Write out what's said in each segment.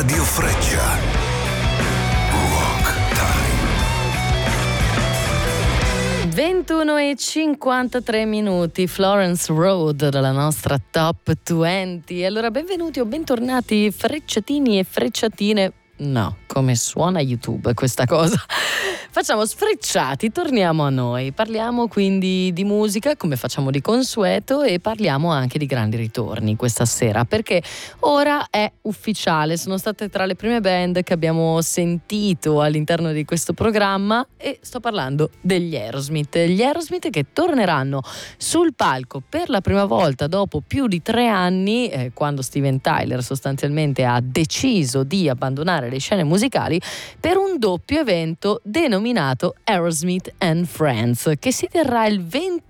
Radio Freccia. Rock Time. 21:53, Florence Road dalla nostra Top 20. Allora, benvenuti o bentornati frecciatini e frecciatine. No, come suona YouTube questa cosa? Facciamo sfrecciati, torniamo a noi. Parliamo quindi di musica come facciamo di consueto e parliamo anche di grandi ritorni questa sera, perché ora è ufficiale, sono state tra le prime band che abbiamo sentito all'interno di questo programma e sto parlando degli Aerosmith. Gli Aerosmith che torneranno sul palco per la prima volta dopo più di 3 anni, quando Steven Tyler sostanzialmente ha deciso di abbandonare le scene musicali per un doppio evento denominato Aerosmith and Friends, che si terrà il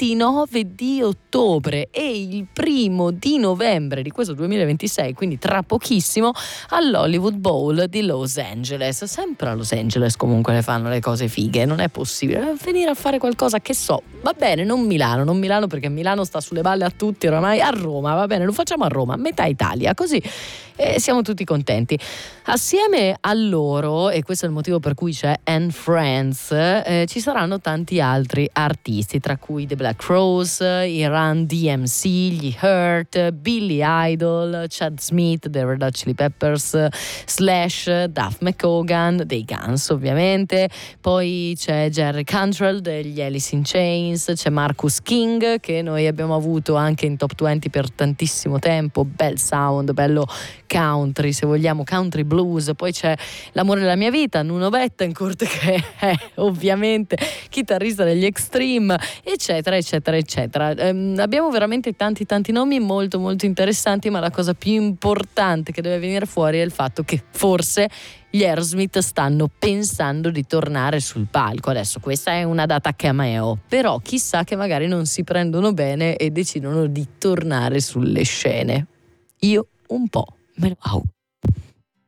29 di ottobre e il 1 di novembre di questo 2026, quindi tra pochissimo, all'Hollywood Bowl di Los Angeles. Sempre a Los Angeles comunque le fanno le cose fighe, non è possibile venire a fare qualcosa, che so, va bene, non Milano perché Milano sta sulle balle a tutti oramai, a Roma, va bene, lo facciamo a Roma, metà Italia, così siamo tutti contenti. Assieme a loro, e questo è il motivo per cui c'è And Friends, ci saranno tanti altri artisti, tra cui The Black Crowes, i Run DMC, gli Hurt, Billy Idol, Chad Smith, The Red Hot Chili Peppers, Slash, Duff McKagan, dei Guns ovviamente, poi c'è Jerry Cantrell degli Alice in Chains, c'è Marcus King che noi abbiamo avuto anche in Top 20 per tantissimo tempo, bel sound, bello country, se vogliamo, country blues. Poi c'è l'amore della mia vita, Nuno Bettencourt, che è ovviamente chitarrista degli Extreme, eccetera eccetera eccetera. Abbiamo veramente tanti nomi molto molto interessanti, ma la cosa più importante che deve venire fuori è il fatto che forse gli Aerosmith stanno pensando di tornare sul palco. Adesso questa è una data cameo, però chissà che magari non si prendono bene e decidono di tornare sulle scene. Io un po' me lo auguro.